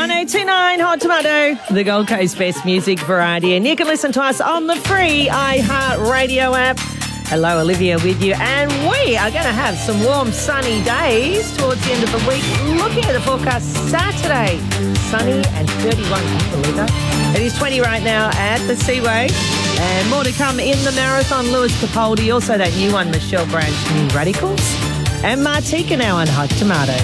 1029 Hot Tomato, the Gold Coast best music variety. And you can listen to us on the free iHeartRadio app. Hello, Olivia with you. And we are going to have some warm, sunny days towards the end of the week. Looking at the forecast, Saturday, sunny and 31. Can you believe that? It is 20 right now at the Seaway. And more to come in the marathon. Lewis Capaldi, also that new one, Michelle Branch, New Radicals. And Martika now on Hot Tomato.